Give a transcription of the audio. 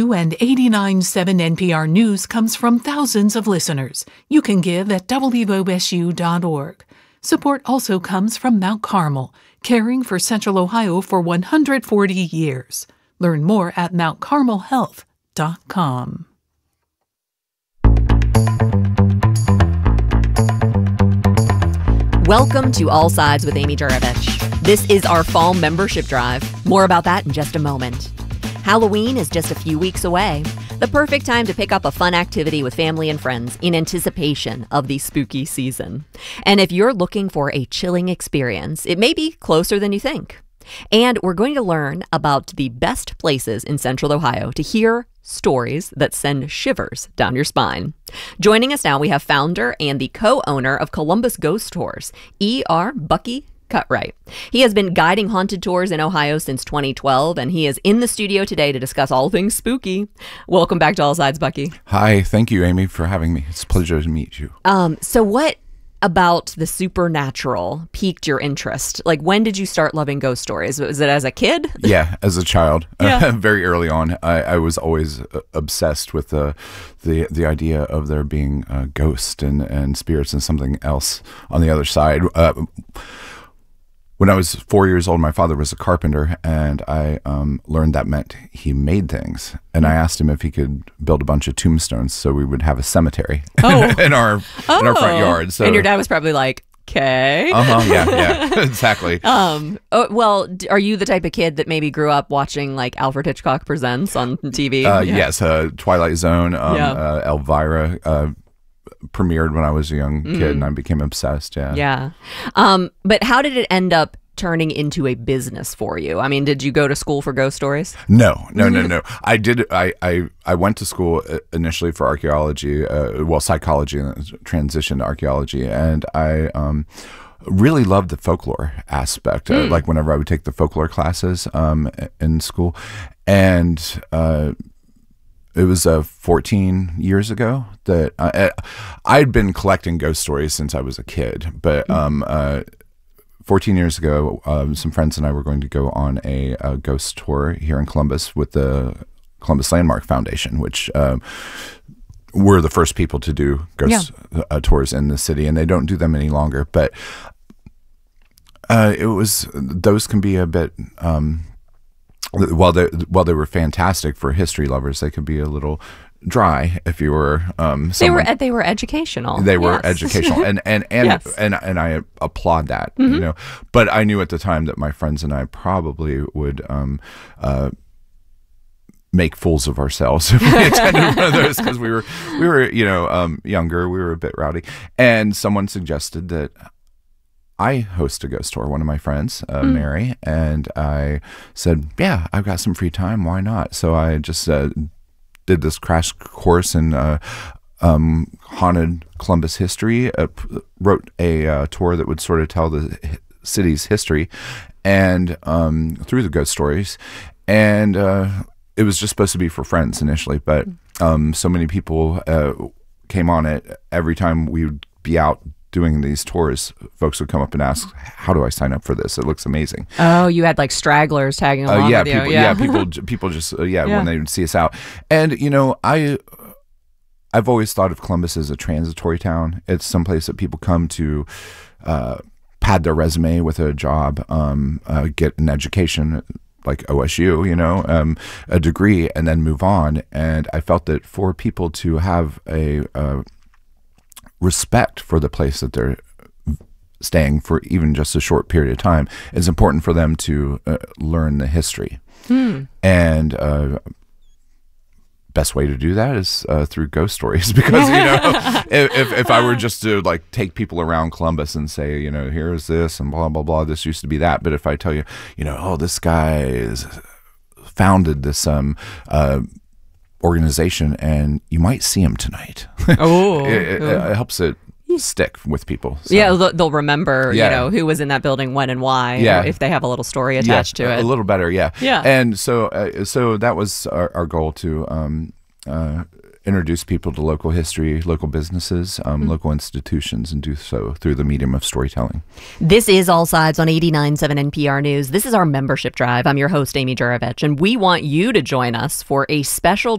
you and 89.7 NPR News comes from thousands of listeners. You can give at WOSU.org. Support also comes from Mount Carmel, caring for Central Ohio for 140 years. Learn more at mountcarmelhealth.com. Welcome to All Sides with Amy Juravich. This is our fall membership drive. More about that in just a moment. Halloween is just a few weeks away. The perfect time to pick up a fun activity with family and friends in anticipation of the spooky season. And if you're looking for a chilling experience, it may be closer than you think. And we're going to learn about the best places in Central Ohio to hear stories that send shivers down your spine. Joining us now, we have founder and the co-owner of Columbus Ghost Tours, E.R. Bucky Cutright. He has been guiding haunted tours in Ohio since 2012, and he is in the studio today to discuss all things spooky. Welcome back to All Sides, Bucky. Hi, thank you, Amy, for having me. It's a pleasure to meet you. So what about the supernatural piqued your interest? Like, when did you start loving ghost stories? Was it as a kid? Yeah, as a child. Yeah. Very early on. I was always obsessed with the idea of there being ghosts and spirits and something else on the other side. When I was 4 years old, my father was a carpenter, and I learned that meant he made things. And I asked him if he could build a bunch of tombstones so we would have a cemetery in our front yard. So, and your dad was probably like, okay. Yeah, exactly. Well, are you the type of kid that maybe grew up watching like Alfred Hitchcock Presents on TV? Yes, Twilight Zone, Elvira. Premiered when I was a young kid, and I became obsessed. Yeah. But how did it end up turning into a business for you? I mean, did you go to school for ghost stories? No. I did. I went to school initially for archaeology, psychology, and transitioned to archaeology, and I really loved the folklore aspect. Like whenever I would take the folklore classes in school, and it was 14 years ago that I'd been collecting ghost stories since I was a kid. But 14 years ago, some friends and I were going to go on a ghost tour here in Columbus with the Columbus Landmark Foundation, which were the first people to do ghost tours in the city, and they don't do them any longer. But those can be a bit. While they were fantastic for history lovers, they could be a little dry if you were. They were educational. They were educational, and yes. and I applaud that. You know, but I knew at the time that my friends and I probably would make fools of ourselves if we attended one of those, because we were younger, we were a bit rowdy, and someone suggested that I host a ghost tour, one of my friends, Mary, and I said, yeah, I've got some free time, why not? So I just did this crash course in haunted Columbus history, wrote a tour that would sort of tell the city's history, and through the ghost stories, and it was just supposed to be for friends initially, but so many people came on it. Every time we would be out doing these tours, folks would come up and ask, how do I sign up for this? It looks amazing. Oh, you had like stragglers tagging along with you. People just when they would see us out. And I've always thought of Columbus as a transitory town. It's someplace that people come to pad their resume with a job, get an education like OSU, a degree, and then move on. And I felt that for people to have a respect for the place that they're staying for even just a short period of time, it's important for them to learn the history. And best way to do that is through ghost stories, because if I were just to like take people around Columbus and say, here's this and blah blah blah, this used to be that, but if I tell you, this guy is founded this organization and you might see him tonight. It helps it stick with people. So. Yeah, they'll remember, who was in that building, when and why, if they have a little story attached to it. A little better, yeah. And so that was our goal, to introduce people to local history, local businesses, local institutions, and do so through the medium of storytelling. This is All Sides on 89.7 NPR News. This is our membership drive. I'm your host, Amy Juravich, and we want you to join us for a special